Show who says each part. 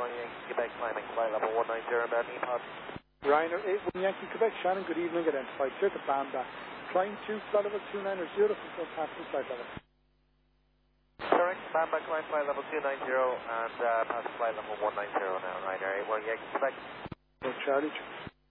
Speaker 1: 1 Yankee Quebec, climbing flight level 190, about Nepal.
Speaker 2: Ryanair 81 Yankee Quebec, Shannon, good evening, identified, clear to Banda. Flying 2, flight level 290, from passing flight level.
Speaker 1: Correct, Bamba, climb flight level 290, and pass flight level 190 now, Ryanair 81 Yankee Quebec.
Speaker 2: Charlie.